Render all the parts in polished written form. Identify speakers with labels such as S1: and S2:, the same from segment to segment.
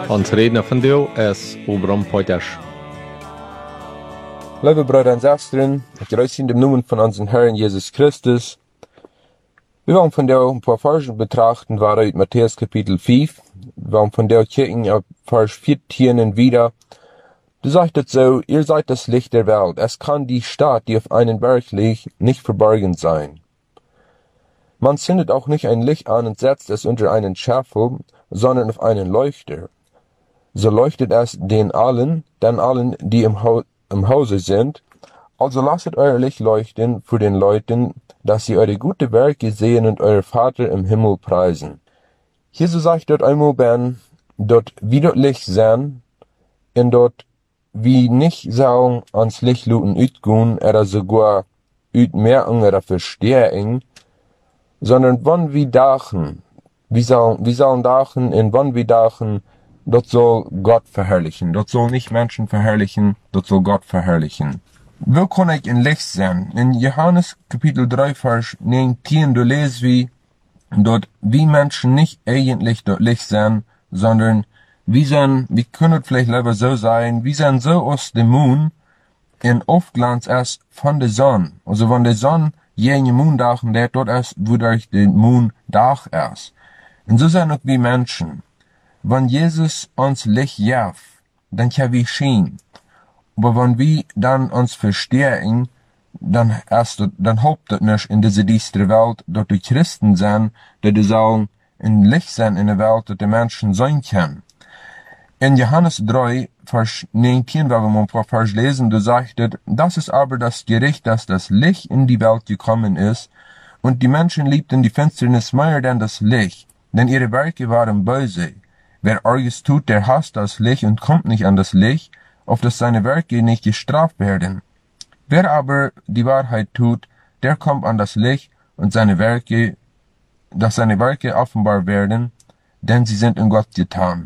S1: Ons redner vandaag is Obram Poitash.
S2: Liebe Brüder und Schwestern, ich grüße in dem Namen von unserem Herrn Jesus Christus. Wir wollen von der ein paar Verse betrachten, waaruit Matthäus Kapitel 5. Wir wollen von der kicken auf Vers 14 wieder. Du sagst so, ihr seid das Licht der Welt. Es kann die Stadt, die auf einen Berg liegt, nicht verborgen sein. Man zündet auch nicht ein Licht an und setzt es unter einen Scheffel, sondern auf einen Leuchter. So leuchtet es den allen, die im Hause sind. Also lasset euer Licht leuchten vor den Leuten, dass sie eure gute Werke sehen und euer Vater im Himmel preisen. Jesus sagt dort einmal, dort wie dort Licht sehen, und dort wie nicht sollen ans Licht luten uitgehen, oder sogar uitmerken oder verstehen, sondern wann wir dachen, wir sollen dachen, und wann wir dachen, dort soll Gott verherrlichen. Dort soll nicht Menschen verherrlichen, dort soll Gott verherrlichen. Wo kann ich in Licht sehen? In Johannes Kapitel 3, Vers 19, du lest wie, dort wie Menschen nicht eigentlich dort Licht sehen, sondern wir können vielleicht lieber so sein, wir sind so aus dem Mond, in Aufglanz erst von der Sonne. Also wenn der Sonne jene Monddachen, der dort erst, wodurch der Monddach erst. Und so sind auch wir Menschen. Wenn Jesus uns Licht gibt, dann kann wir sehen. Aber wenn wir dann uns verstehen, dann hofft das nicht in diese düstere Welt, dass die Christen sind, die sollen in Licht sein in der Welt, dass die Menschen sein können. In Johannes 3, Vers 19, wenn wir mal ein paar Vers lesen, da sagt es, das ist aber das Gericht, dass das Licht in die Welt gekommen ist, und die Menschen liebten die Finsternis mehr denn das Licht, denn ihre Werke waren böse. Wer Arges tut, der hasst das Licht und kommt nicht an das Licht, auf dass seine Werke nicht gestraft werden. Wer aber die Wahrheit tut, der kommt an das Licht und dass seine Werke offenbar werden, denn sie sind in Gott getan.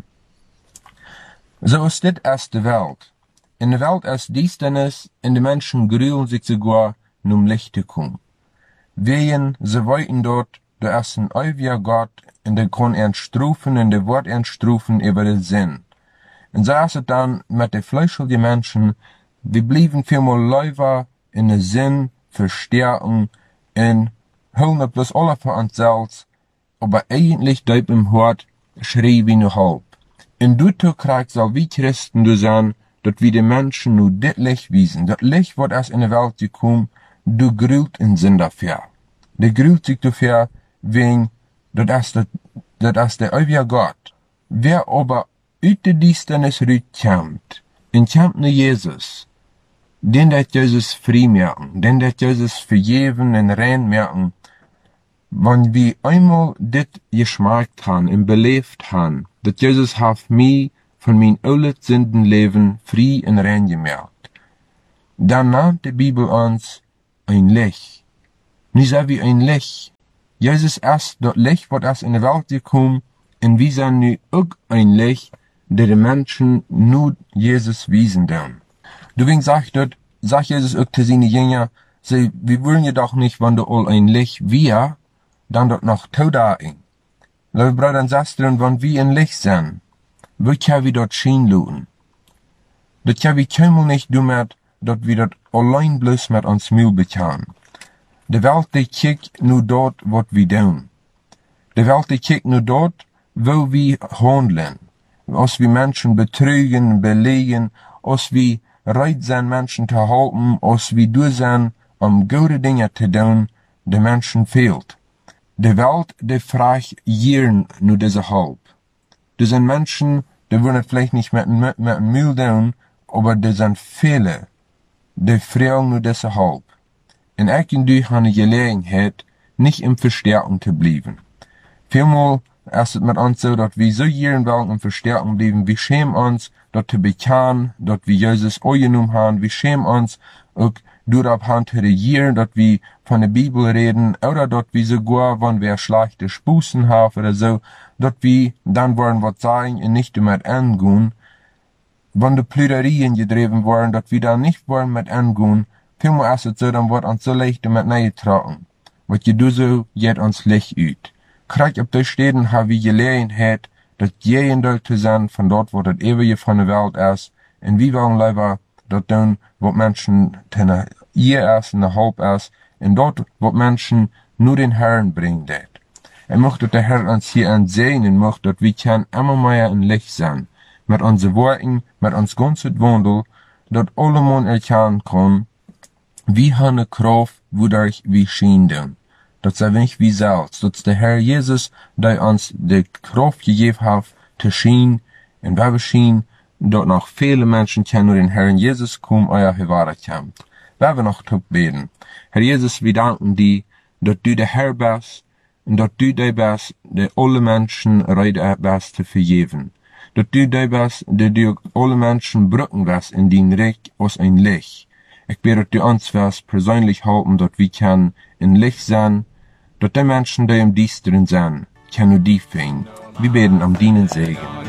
S2: So ist dit erst die Welt. In der Welt ist Düsternis, und die Menschen grühlen sich sogar, Licht zu kommen. Wehen, sie wollten dort, da ist ein ewiger Gott, und der kann strufen, und der Wort strufen über den Sinn. Und so ist es dann mit den fleischlichen Menschen, wir blieben vielmal Läufer in den Sinn, verstärken, und holen bloß alle für uns selbst, aber eigentlich deut im Hort schrie wie nur halb. Und du kriegst soll wie Christen du sein, dat wir den Menschen nur dit Licht wiesen, dat Licht wird erst in die Welt gekommen, du grüht in Sinn dafür. Der grüht sich dafür, wegen, dat ist der ewige Gott. Wer aber uit de Düsternis kommt, und kommt nur Jesus, den dat Jesus frei merken, den dat Jesus vergeben und rein merken, wenn wir einmal dit geschmeckt haben und belebt haben, dat Jesus hat mich von mein oude Sündenleben frei und rein gemerkt, dann nennt die Bibel uns ein Licht. Nicht so wie ein Licht. Jesus ist das Licht, was erst in die Welt gekommen, und wir sind nu auch ein Licht, der die Menschen nur Jesus wiesen dürfen. Deswegen sagt Jesus auch zu seinen Jüngern, wir wollen jedoch nicht, wenn du all ein Licht wir, dann dort noch Taudaing. Liebe Brüder und Schwestern, wenn wir ein Licht sind, wo können wir dort schien luten? Das können wir keinmal nicht damit, dass wir dort allein bloß mit uns Müll bekommen. Die Welt, die kijkt nur dort, was wir tun. Die Welt, die kijkt nur dort, wo wir handeln. Als wir Menschen betrügen, belegen, als wir bereit sind, Menschen zu halten, als wir durch sind, gute Dinge zu tun, die Menschen fehlt. Die Welt, die fragt jeden nur diese halb. Das sind Menschen, die wollen vielleicht nicht mit dem Müll tun, aber das sind viele, die fragen nur diese halb. Und ich und du haben die Gelegenheit, nicht im Verstärken zu bleiben. Vielmal ist es mit uns so, dass wir so jeden wollen im Verstärken bleiben. Wir schämen uns, dort zu bekennen, dass wir Jesus angenommen haben. Wir schämen uns auch darauf Hand zu regieren, dass wir von der Bibel reden, oder dass wir sogar, wenn wir schlechte Spusen haben oder so, dass wir dann wollen was sagen und nicht damit angehen. Wenn die Plüderien gedreven worden, dass wir dann nicht wollen mit angehen, vielmehr ist es so, dann wird uns so leicht damit neigetragen. Was je du so, geht uns Licht uit. Krijg op de steden haben wir Gelegenheit, dat Gegendeel te zijn van dat wat het eeuwige van de wereld is, en wie willen liever dat doen wat mensen ten je is en de hulp is, en dat wat mensen nu den Herrn brengt deed. En mocht dat de Herr ons hier aan zijn, en mocht dat we kan immer meer in licht zijn, met onze woorden, met ons ganze wandel, dat allemaal erkennen kan, wie hanne kraft, wodurch we schien doen. Dat zijn nicht wie selbst, dat is de Herr Jezus, die ons de kraft gegeven heeft, te schien, en waar we schien, dat nog vele mensen kennen den Herrn Jezus kom, euer Gewahre komt. We hebben nog te beden. Herr Jezus, we danken die, dat du de Herr bist, en dat du die bist, die alle mensen reden bist te vergeven. Dat du die bist, die du alle mensen brücken bist in die Reich als ein Licht. Ik bid dat du ons wirst persoonlijk helpen, dat we kan in Licht zijn, dat die mensen die im Diesteren zijn, kunnen die vinden. We beten am dienen Segen.